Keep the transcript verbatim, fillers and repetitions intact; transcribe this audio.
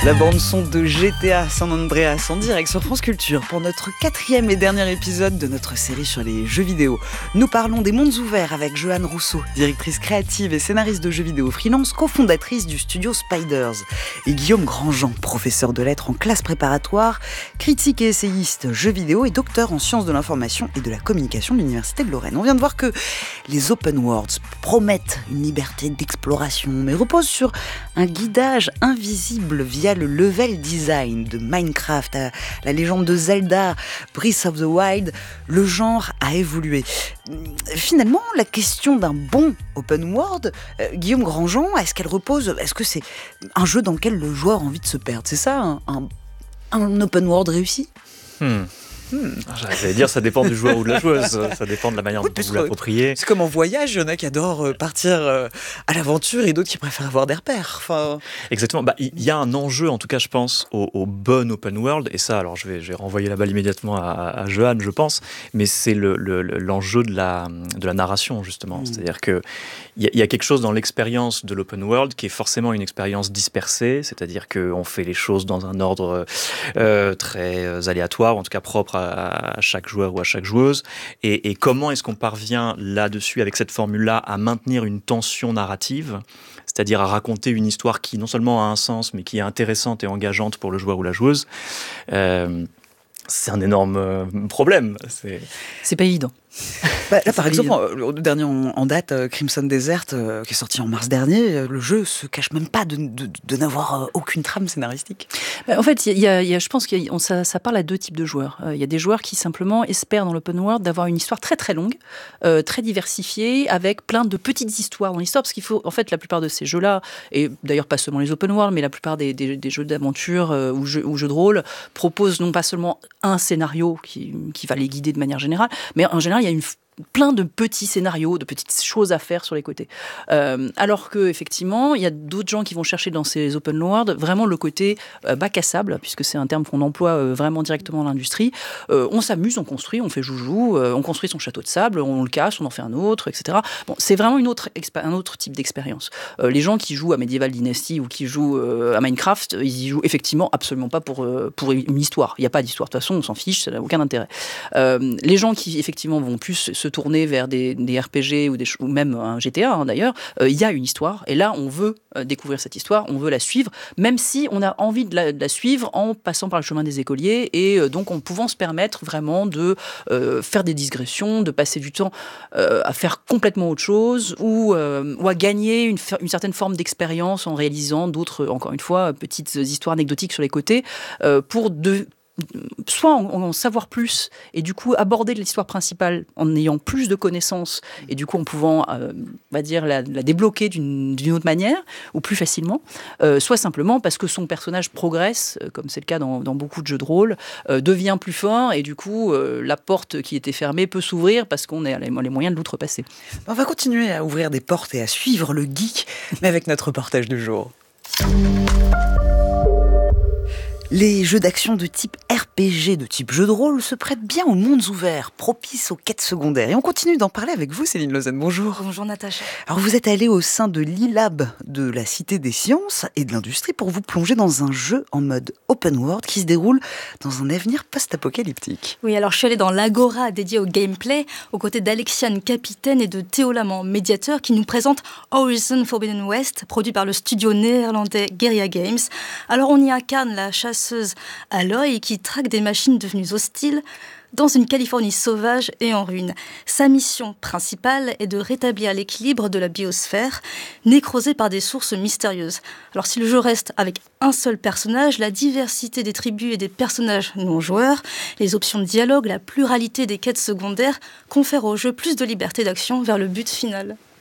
La bande-son de G T A San Andreas en direct sur France Culture pour notre quatrième et dernier épisode de notre série sur les jeux vidéo. Nous parlons des mondes ouverts avec Joanne Rousseau, directrice créative et scénariste de jeux vidéo freelance, cofondatrice du studio Spiders, et Guillaume Grandjean, professeur de lettres en classe préparatoire, critique et essayiste jeux vidéo et docteur en sciences de l'information et de la communication de l'Université de Lorraine. On vient de voir que les open worlds promettent une liberté d'exploration, mais reposent sur un guidage invisible via le level design de Minecraft à la légende de Zelda, Breath of the Wild. Le genre a évolué. Finalement, la question d'un bon open world, euh, Guillaume Grandjean, est-ce qu'elle repose, est-ce que c'est un jeu dans lequel le joueur a envie de se perdre? C'est ça, un, un, un open world réussi? hmm. Hmm. J'allais dire, ça dépend du joueur ou de la joueuse, ça dépend de la manière oui, dont vous l'appropriez. C'est comme en voyage, il y en a qui adorent partir à l'aventure et d'autres qui préfèrent avoir des repères. Enfin... Exactement, bah, il y a un enjeu, en tout cas je pense, au, au bon open world, et ça, alors je vais, je vais renvoyer la balle immédiatement à, à Joanne, je pense, mais c'est le, le, l'enjeu de la, de la narration, justement. Mmh. C'est-à-dire qu'il y, y a quelque chose dans l'expérience de l'open world qui est forcément une expérience dispersée, c'est-à-dire qu'on fait les choses dans un ordre euh, très aléatoire, en tout cas propre à chaque joueur ou à chaque joueuse, et, et comment est-ce qu'on parvient là-dessus, avec cette formule-là, à maintenir une tension narrative, c'est-à-dire à raconter une histoire qui non seulement a un sens, mais qui est intéressante et engageante pour le joueur ou la joueuse. Euh, c'est un énorme problème. C'est, c'est pas évident. Bah, là, par exemple, le dernier en, en date, euh, Crimson Desert, euh, qui est sorti en mars dernier, euh, le jeu se cache même pas de, de, de n'avoir euh, aucune trame scénaristique. Bah, en fait, y a, y a, je pense que ça, ça parle à deux types de joueurs. Il euh, y a des joueurs qui simplement espèrent dans l'open world d'avoir une histoire très très longue, euh, très diversifiée, avec plein de petites histoires dans l'histoire, parce qu'il faut, en fait, la plupart de ces jeux-là, et d'ailleurs pas seulement les open world, mais la plupart des, des, des jeux d'aventure euh, ou, jeux, ou jeux de rôle proposent non pas seulement un scénario qui, qui va les guider de manière générale, mais en général, il y a une plein de petits scénarios, de petites choses à faire sur les côtés. Euh, alors qu'effectivement, il y a d'autres gens qui vont chercher dans ces open world vraiment le côté euh, bac à sable, puisque c'est un terme qu'on emploie euh, vraiment directement dans l'industrie. Euh, on s'amuse, on construit, on fait joujou, euh, on construit son château de sable, on le casse, on en fait un autre, et cetera. Bon, c'est vraiment une autre expé- un autre type d'expérience. Euh, les gens qui jouent à Medieval Dynasty ou qui jouent euh, à Minecraft, ils y jouent effectivement absolument pas pour, euh, pour une histoire. Il n'y a pas d'histoire. De toute façon, on s'en fiche, ça n'a aucun intérêt. Euh, les gens qui effectivement vont plus se tourner vers des, des R P G ou, des, ou même un G T A hein, d'ailleurs, il euh, y a une histoire et là on veut euh, découvrir cette histoire, on veut la suivre, même si on a envie de la, de la suivre en passant par le chemin des écoliers et euh, donc en pouvant se permettre vraiment de euh, faire des digressions, de passer du temps euh, à faire complètement autre chose ou, euh, ou à gagner une, une certaine forme d'expérience en réalisant d'autres, encore une fois, petites histoires anecdotiques sur les côtés euh, pour de soit en, en savoir plus et du coup aborder l'histoire principale en ayant plus de connaissances et du coup en pouvant euh, on va dire la, la débloquer d'une, d'une autre manière ou plus facilement, euh, soit simplement parce que son personnage progresse, euh, comme c'est le cas dans, dans beaucoup de jeux de rôle, euh, devient plus fort et du coup euh, la porte qui était fermée peut s'ouvrir parce qu'on a les, les moyens de l'outrepasser. On va continuer à ouvrir des portes et à suivre le geek, mais avec notre reportage du jour. Les jeux d'action de type R P G, de type jeu de rôle, se prêtent bien aux mondes ouverts, propices aux quêtes secondaires. Et on continue d'en parler avec vous, Céline Lausanne. Bonjour. Bonjour Natacha. Alors vous êtes allée au sein de l'E Lab de la Cité des Sciences et de l'Industrie pour vous plonger dans un jeu en mode open world qui se déroule dans un avenir post-apocalyptique. Oui, alors je suis allée dans l'Agora dédiée au gameplay, aux côtés d'Alexiane, capitaine, et de Théo Lamant, médiateur, qui nous présente Horizon Forbidden West, produit par le studio néerlandais Guerrilla Games. Alors on y incarne la chasse Aloy qui traque des machines devenues hostiles dans une Californie sauvage et en ruine. Sa mission principale est de rétablir l'équilibre de la biosphère, nécrosée par des sources mystérieuses. Alors si le jeu reste avec un seul personnage, la diversité des tribus et des personnages non-joueurs, les options de dialogue, la pluralité des quêtes secondaires confèrent au jeu plus de liberté d'action vers le but final.